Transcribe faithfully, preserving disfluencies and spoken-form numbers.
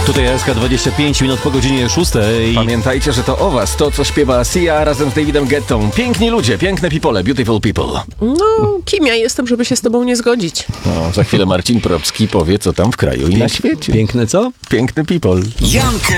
Tutaj S K dwadzieścia pięć minut po godzinie szóstej. Pamiętajcie, że to o was, to co śpiewa Sia razem z Davidem Guettą. Piękni ludzie, piękne people, beautiful people. No, kim ja jestem, żeby się z tobą nie zgodzić? No, za chwilę Marcin Probski powie, co tam w kraju i na świecie. Piękne co? Piękny people. Jankę